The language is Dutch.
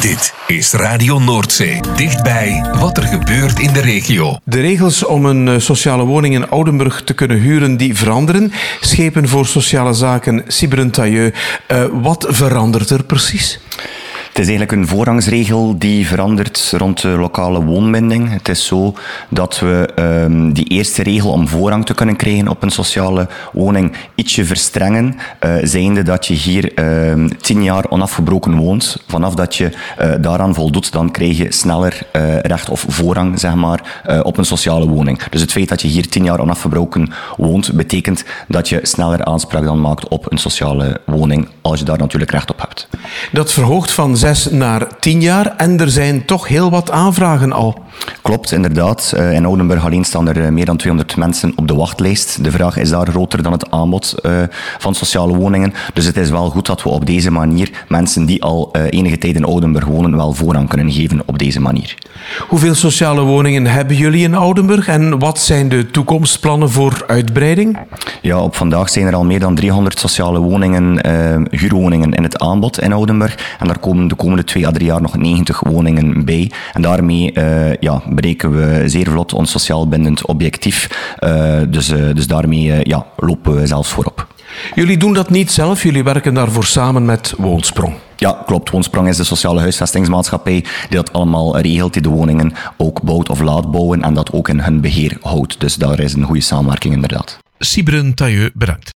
Dit is Radio Noordzee. Dichtbij wat er gebeurt in de regio. De regels om een sociale woning in Oudenburg te kunnen huren, die veranderen. Schepen voor sociale zaken, Sybren Tailleux. Wat verandert er precies? Het is eigenlijk een voorrangsregel die verandert rond de lokale woonbinding. Het is zo dat we die eerste regel om voorrang te kunnen krijgen op een sociale woning ietsje verstrengen. Zijnde dat je hier 10 jaar onafgebroken woont. Vanaf dat je daaraan voldoet, dan krijg je sneller recht of voorrang, zeg maar, op een sociale woning. Dus het feit dat je hier 10 jaar onafgebroken woont, betekent dat je sneller aanspraak dan maakt op een sociale woning, als je daar natuurlijk recht op hebt. Dat verhoogt van 6 naar 10 jaar en er zijn toch heel wat aanvragen al. Klopt, inderdaad. In Oudenburg alleen staan er meer dan 200 mensen op de wachtlijst. De vraag is daar groter dan het aanbod van sociale woningen. Dus het is wel goed dat we op deze manier mensen die al enige tijd in Oudenburg wonen wel voorrang kunnen geven op deze manier. Hoeveel sociale woningen hebben jullie in Oudenburg en wat zijn de toekomstplannen voor uitbreiding? Ja, op vandaag zijn er al meer dan 300 sociale woningen, huurwoningen in het aanbod in Oudenburg. En daar komen de komende 2 à 3 jaar nog 90 woningen bij. En daarmee bereiken we zeer vlot ons sociaal bindend objectief. Dus daarmee lopen we zelfs voorop. Jullie doen dat niet zelf, jullie werken daarvoor samen met Woonsprong. Ja, klopt. Woonsprong is de sociale huisvestingsmaatschappij die dat allemaal regelt, die de woningen ook bouwt of laat bouwen en dat ook in hun beheer houdt. Dus daar is een goede samenwerking inderdaad. Sybren Tailleux, bedankt.